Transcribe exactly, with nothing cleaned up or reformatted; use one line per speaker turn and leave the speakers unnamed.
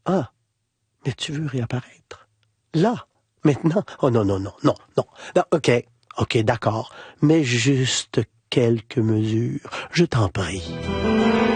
Ah, mais tu veux réapparaître? Là, maintenant? Oh non, non, non, non, non. non ok, ok, d'accord, mais juste quelques mesures, je t'en prie.